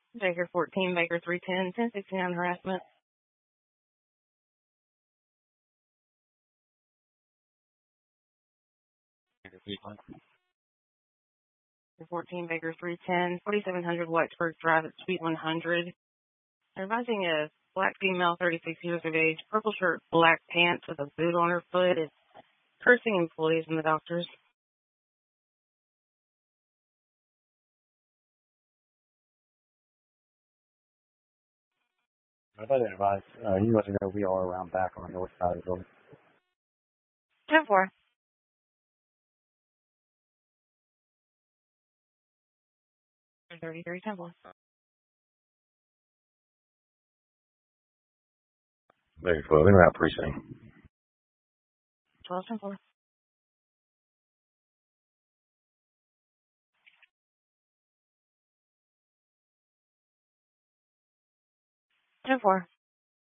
Baker 14, Baker 310, 1069 harassment. Baker 310. 14, Baker 310, 4700 Whitesburg Drive at Suite 100. Advising a black female, 36 years of age, purple shirt, black pants with a boot on her foot, is cursing employees and the doctors. I'd like to advise you let me know we are around back on the north side of the building. 10-4. Baker 33, 10-4. Baker 12, in route precinct. 12, 10-4. 10-4.